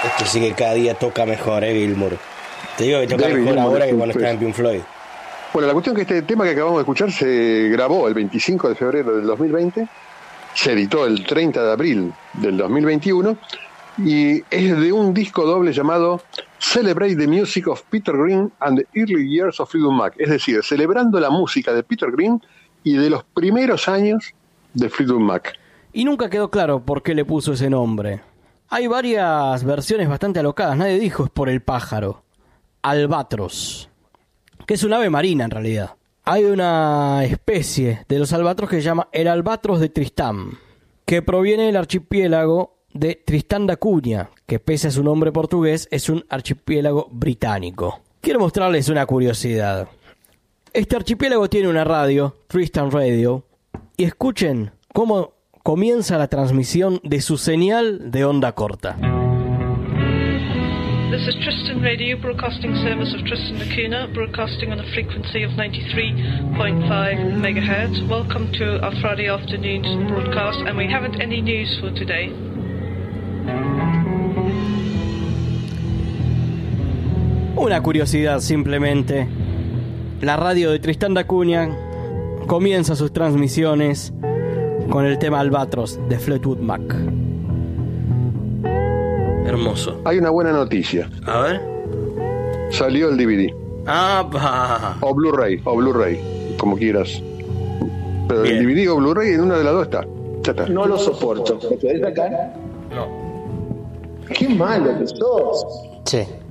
Este sí que cada día toca mejor, Gilmour. Te digo que toca David mejor Gilmour ahora que cuando estaba en Pink Floyd. Bueno, la cuestión es que este tema que acabamos de escuchar se grabó el 25 de febrero del 2020, se editó el 30 de abril del 2021 y es de un disco doble llamado Celebrate the Music of Peter Green and the Early Years of Fleetwood Mac, es decir, celebrando la música de Peter Green y de los primeros años de Fleetwood Mac. Y nunca quedó claro por qué le puso ese nombre. Hay varias versiones bastante alocadas, nadie dijo es por el pájaro. Albatros, que es un ave marina en realidad. Hay una especie de los albatros que se llama el albatros de Tristán, que proviene del archipiélago de Tristán da Cunha, que pese a su nombre portugués es un archipiélago británico. Quiero mostrarles una curiosidad. Este archipiélago tiene una radio, Tristan Radio, y escuchen cómo comienza la transmisión de su señal de onda corta. This is Tristan Radio, broadcasting service of Tristan da Cunha, broadcasting on a frequency of 93.5 megahertz. Welcome to our Friday afternoon broadcast, and we haven't any news for today. Una curiosidad simplemente. La radio de Tristán da Cunha comienza sus transmisiones con el tema Albatros de Fleetwood Mac. Hermoso. Hay una buena noticia. A ver. Salió el DVD. ¡Ah! O Blu-ray, como quieras. Pero bien. El DVD o Blu-ray en una de las dos está. Ya está. No lo soporto. ¿Me podés acá? No. Qué malo que sos. Sí.